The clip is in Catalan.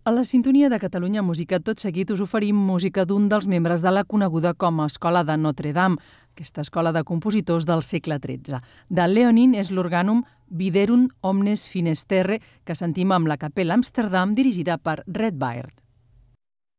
A la sintonia de Catalunya Música, tot seguit us oferim música d'un dels membres de la coneguda com a Escola de Notre Dame, aquesta escola de compositors del segle XIII. De Leonin és l'orgànum Viderunt omnes fines terre, que sentim amb la Capella Amsterdam, dirigida per Red Baird.